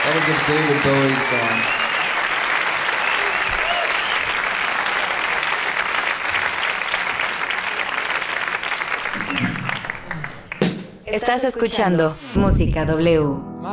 That is a David Bowie song. Estás escuchando Música W.